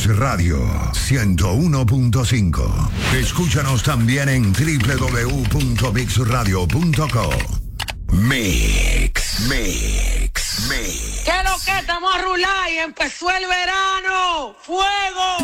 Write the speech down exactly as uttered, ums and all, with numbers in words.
Mix Radio ciento uno punto cinco. Escúchanos también en doble u doble u doble u punto mix radio punto com. Mix, Mix, Mix. ¿Qué lo que estamos a rular y empezó el verano? ¡Fuego!